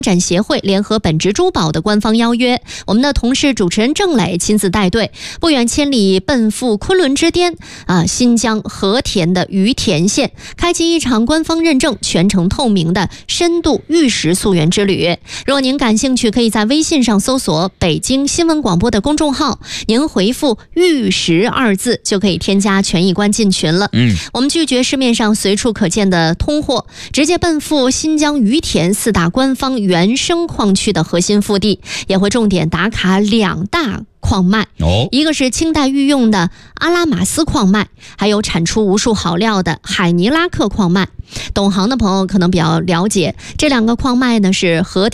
展协会联合本职珠宝的官方邀约，我们的同事主持人郑磊亲自带队，不远千里奔赴昆仑之巅新疆和田的于田县，开启一场官方认证、全程透明的深度玉石溯源之旅。若您感兴趣，可以在微信上搜索北京新闻广播的公众号，您回复玉石2字就可以添加权益观进群了。我们拒绝市面上随处可见的通货，直接奔赴新疆于田4大官方原生矿区的核心腹地，也会重点打卡2大矿脉，一个是清代御用的阿拉马斯矿脉，还有产出无数好料的海尼拉克矿脉。懂行的朋友可能比较了解，这2个矿脉呢是和